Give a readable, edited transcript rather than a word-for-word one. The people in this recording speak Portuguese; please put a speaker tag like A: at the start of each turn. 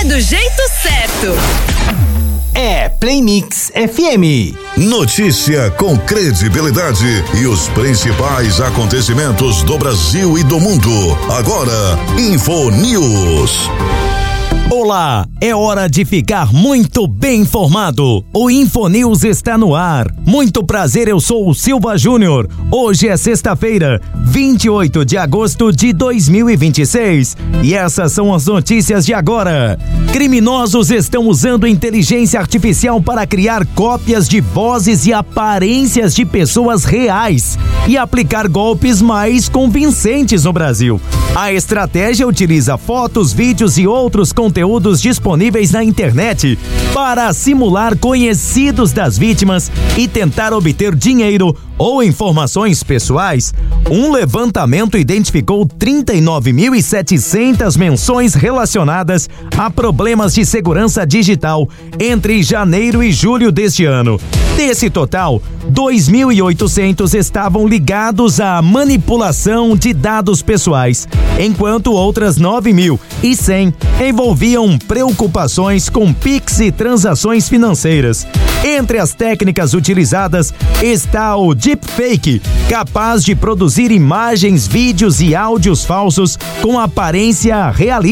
A: é do jeito certo.
B: É Play Mix FM.
C: Notícia com credibilidade e os principais acontecimentos do Brasil e do mundo. Agora, Info News.
B: Olá, é hora de ficar muito bem informado. O Infonews está no ar. Muito prazer, eu sou o Silva Júnior. Hoje é sexta-feira, 28 de agosto de 2026. E essas são as notícias de agora. Criminosos estão usando inteligência artificial para criar cópias de vozes e aparências de pessoas reais e aplicar golpes mais convincentes no Brasil. A estratégia utiliza fotos, vídeos e outros conteúdos disponíveis na internet para simular conhecidos das vítimas e tentar obter dinheiro ou informações pessoais. Um levantamento identificou 39.700 menções relacionadas a problemas de segurança digital entre janeiro e julho deste ano. Desse total, 2.800 estavam ligados à manipulação de dados pessoais, enquanto outras 9.100 envolviam preocupações com Pix e transações financeiras. Entre as técnicas utilizadas está o deepfake, capaz de produzir imagens, vídeos e áudios falsos com aparência realista.